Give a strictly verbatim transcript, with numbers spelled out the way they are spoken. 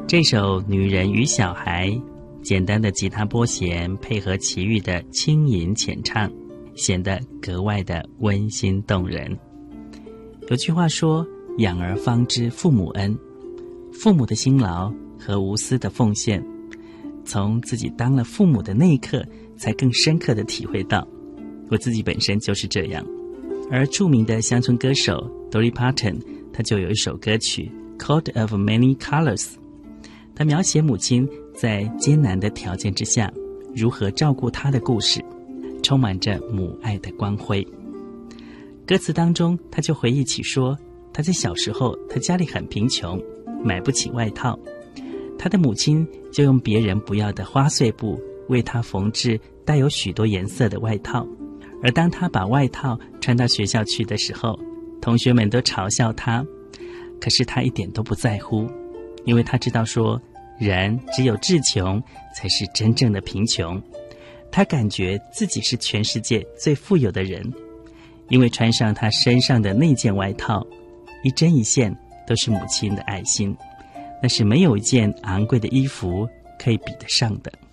这首《女人与小孩》，简单的吉他拨弦配合齐豫的轻吟浅唱，显得格外的温馨动人。有句话说，养儿方知父母恩，父母的辛劳和无私的奉献，从自己当了父母的那一刻才更深刻地体会到。我自己本身就是这样。而著名的乡村歌手 Dolly Parton， 他就有一首歌曲 Coat of Many Colors， 他描写母亲在艰难的条件之下如何照顾她的故事，充满着母爱的光辉。歌词当中，他就回忆起说，他在小时候，他家里很贫穷，买不起外套，他的母亲就用别人不要的花碎布为他缝制带有许多颜色的外套。而当他把外套穿到学校去的时候，同学们都嘲笑他，可是他一点都不在乎，因为他知道说，人只有志穷才是真正的贫穷。他感觉自己是全世界最富有的人，因为穿上他身上的那件外套，一针一线都是母亲的爱心，那是没有一件昂贵的衣服可以比得上的。